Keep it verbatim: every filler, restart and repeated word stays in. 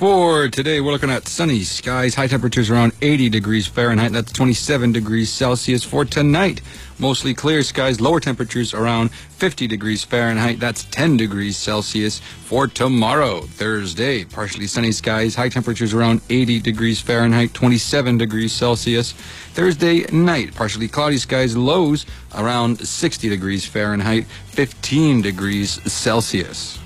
For today, we're looking at sunny skies, high temperatures around eighty degrees Fahrenheit. That's twenty-seven degrees Celsius. For tonight, mostly clear skies, lower temperatures around fifty degrees Fahrenheit. That's ten degrees Celsius. For tomorrow, Thursday, partially sunny skies, high temperatures around eighty degrees Fahrenheit, twenty-seven degrees Celsius. Thursday night, partially cloudy skies, lows around sixty degrees Fahrenheit, fifteen degrees Celsius.